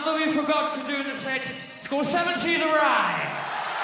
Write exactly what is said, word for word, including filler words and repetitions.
another we forgot to do in the set. It's called Seven Seas of Rye.